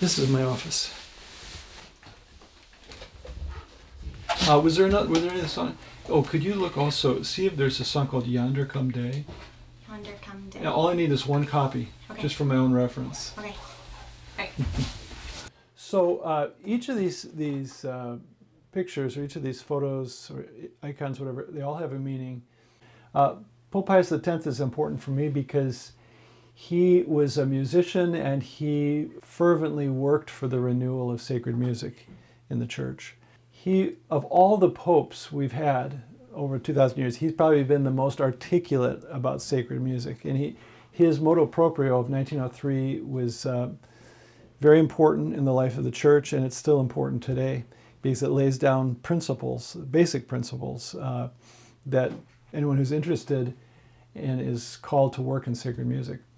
This is my office. Was there another? Were there any song? Oh, could you look also? See if there's a song called "Yonder Come Day." Yonder Come Day. Yeah, all I need is one copy, Okay. just for my own reference. Okay. Right. So each of these pictures, or each of these photos or icons, whatever, they all have a meaning. Pope Pius X is important for me because he was a musician and he fervently worked for the renewal of sacred music in the church. He, of all the popes we've had over 2,000 years, he's probably been the most articulate about sacred music. And his motu proprio of 1903 was very important in the life of the church, and it's still important today because it lays down principles, basic principles, that anyone who's interested and is called to work in sacred music